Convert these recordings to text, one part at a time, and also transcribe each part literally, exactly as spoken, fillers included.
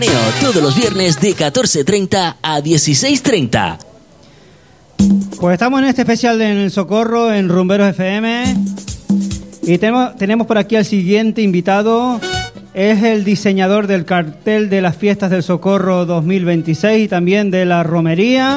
Todos los viernes de catorce treinta a dieciséis treinta. Pues estamos en este especial de En el Socorro, en Rumberos F M. Y tenemos, tenemos por aquí al siguiente invitado. Es el diseñador del cartel de las Fiestas del Socorro dos mil veintiséis y también de la romería.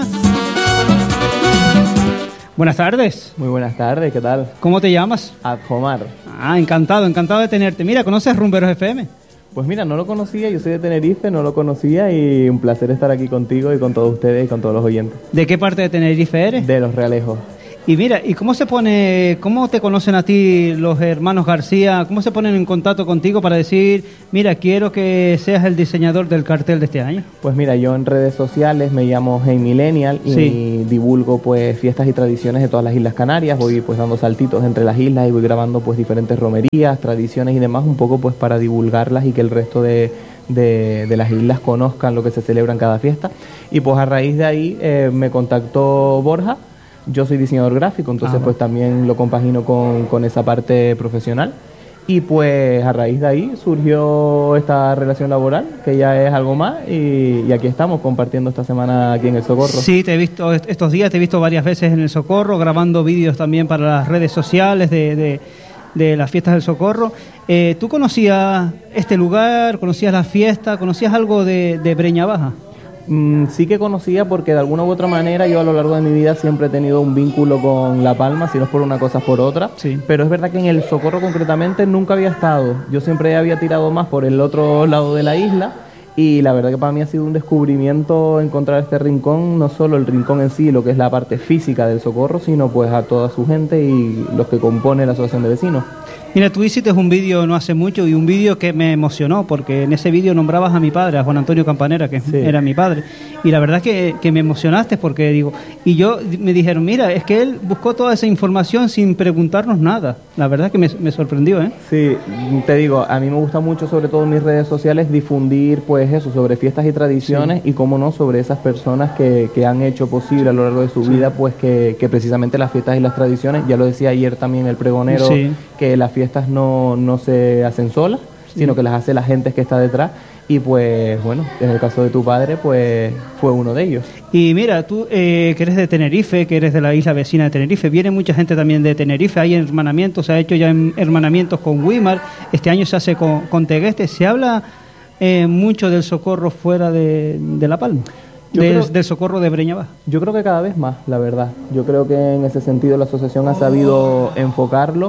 Buenas tardes. Muy buenas tardes, ¿qué tal? ¿Cómo te llamas? Adjomar. Ah, encantado, encantado de tenerte. Mira, ¿conoces Rumberos F M? Pues mira, no lo conocía, yo soy de Tenerife, no lo conocía y un placer estar aquí contigo y con todos ustedes y con todos los oyentes. ¿De qué parte de Tenerife eres? De Los Realejos. Y mira, ¿y cómo se pone, cómo te conocen a ti los hermanos García? ¿Cómo se ponen en contacto contigo para decir, mira, quiero que seas el diseñador del cartel de este año? Pues mira, yo en redes sociales me llamo Hey Millennial y sí. divulgo pues fiestas y tradiciones de todas las Islas Canarias. Voy pues dando saltitos entre las islas y voy grabando pues diferentes romerías, tradiciones y demás, un poco pues para divulgarlas y que el resto de... De, de las islas conozcan lo que se celebra en cada fiesta. Y pues a raíz de ahí eh, me contactó Borja. Yo soy diseñador gráfico, entonces ah, pues también lo compagino con, con esa parte profesional. Y pues a raíz de ahí surgió esta relación laboral, que ya es algo más, y, y aquí estamos compartiendo esta semana aquí en El Socorro. Sí, te he visto estos días, te he visto varias veces en El Socorro, grabando vídeos también para las redes sociales de... de... de las Fiestas del Socorro. Eh, ¿Tú conocías este lugar, conocías la fiesta, conocías algo de, de Breña Baja? Mm, sí que conocía porque de alguna u otra manera yo a lo largo de mi vida siempre he tenido un vínculo con La Palma, si no es por una cosa es por otra, sí. Pero es verdad que en El Socorro concretamente nunca había estado. Yo siempre había tirado más por el otro lado de la isla. Y la verdad que para mí ha sido un descubrimiento encontrar este rincón, no solo el rincón en sí, lo que es la parte física del Socorro, sino pues a toda su gente y los que componen la asociación de vecinos. Mira, tú hiciste un vídeo no hace mucho y un vídeo que me emocionó porque en ese vídeo nombrabas a mi padre, a Juan Antonio Campanera, que sí. era mi padre. Y la verdad que, que me emocionaste porque digo, y yo me dijeron, mira, es que él buscó toda esa información sin preguntarnos nada. La verdad que me, me sorprendió, ¿eh? Sí, te digo, a mí me gusta mucho, sobre todo en mis redes sociales, difundir pues eso, sobre fiestas y tradiciones sí. y cómo no, sobre esas personas que, que han hecho posible a lo largo de su sí. vida, pues que, que precisamente las fiestas y las tradiciones, ya lo decía ayer también el pregonero, sí. que las fiestas Estas no, no se hacen solas, sí. sino que las hace la gente que está detrás. Y pues, bueno, en el caso de tu padre, pues fue uno de ellos. Y mira, tú eh, que eres de Tenerife, que eres de la isla vecina de Tenerife, viene mucha gente también de Tenerife, hay hermanamientos, se ha hecho ya hermanamientos con Wimar, este año se hace con, con Tegueste. ¿Se habla eh, mucho del Socorro fuera de, de La Palma? Del, creo, del Socorro de Breña Baja. Yo creo que cada vez más, la verdad. Yo creo que en ese sentido la asociación ha sabido enfocarlo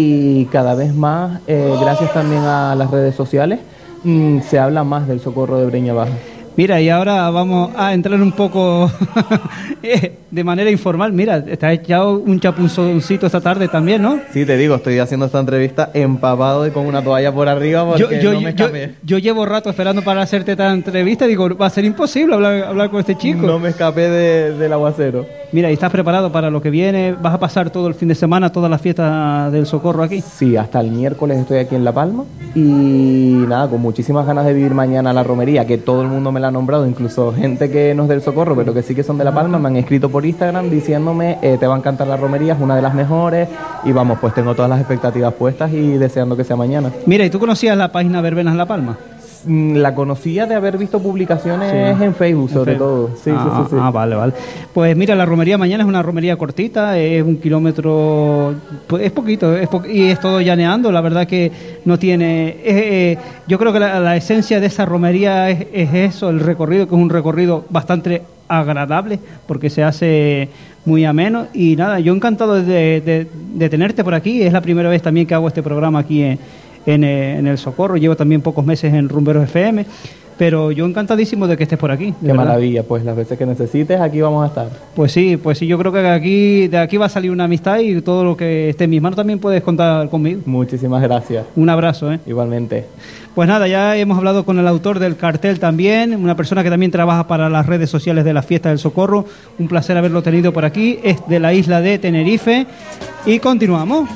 y cada vez más, eh, gracias también a las redes sociales, mmm, se habla más del Socorro de Breña Baja. Mira, y ahora vamos a entrar un poco de manera informal. Mira, te has echado un chapunzoncito esta tarde también, ¿no? Sí, te digo, estoy haciendo esta entrevista empapado y con una toalla por arriba porque yo, yo, no me escapé. Yo, yo llevo rato esperando para hacerte esta entrevista y digo, va a ser imposible hablar, hablar con este chico. No me escapé de, del aguacero. Mira, ¿y estás preparado para lo que viene? ¿Vas a pasar todo el fin de semana, todas las fiestas del Socorro aquí? Sí, hasta el miércoles estoy aquí en La Palma y nada, con muchísimas ganas de vivir mañana la romería, que todo el mundo me la ha nombrado, incluso gente que no es del Socorro, pero que sí que son de La Palma, me han escrito por Instagram diciéndome, eh, te va a encantar la romería, es una de las mejores, y vamos, pues tengo todas las expectativas puestas y deseando que sea mañana. Mira, ¿y tú conocías la página Verbenas La Palma? La conocía de haber visto publicaciones sí. en Facebook, sobre en Facebook. todo. Sí, ah, sí, sí, sí. Ah, vale, vale. Pues mira, la romería mañana es una romería cortita, es un kilómetro, pues es poquito, es po y es todo llaneando, la verdad que no tiene... Es, eh, yo creo que la, la esencia de esa romería es, es eso, el recorrido, que es un recorrido bastante agradable, porque se hace muy ameno. Y nada, yo encantado de, de, de tenerte por aquí, es la primera vez también que hago este programa aquí en... En, en El Socorro, llevo también pocos meses en Rumberos F M, pero yo encantadísimo de que estés por aquí. Qué maravilla, pues las veces que necesites aquí vamos a estar. Pues sí, pues sí, yo creo que aquí de aquí va a salir una amistad y todo lo que esté en mis manos también puedes contar conmigo. Muchísimas gracias. Un abrazo, ¿eh? Igualmente. Pues nada, ya hemos hablado con el autor del cartel también, una persona que también trabaja para las redes sociales de la Fiesta del Socorro. Un placer haberlo tenido por aquí, es de la isla de Tenerife y continuamos.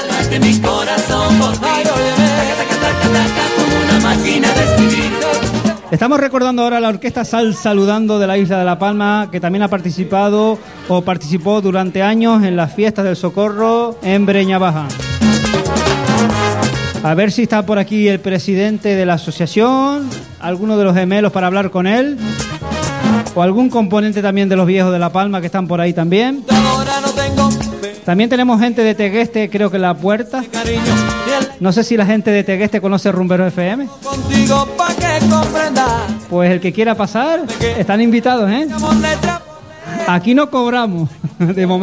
Estamos recordando ahora a la orquesta Sal Saludando de la isla de La Palma, que también ha participado o participó durante años en las Fiestas del Socorro en Breña Baja. A ver si está por aquí el presidente de la asociación, alguno de los gemelos para hablar con él, o algún componente también de los viejos de La Palma que están por ahí también. También tenemos gente de Tegueste, creo que en la puerta. No sé si la gente de Tegueste conoce Rumbero F M. Pues el que quiera pasar, están invitados, ¿eh? Aquí no cobramos, de momento.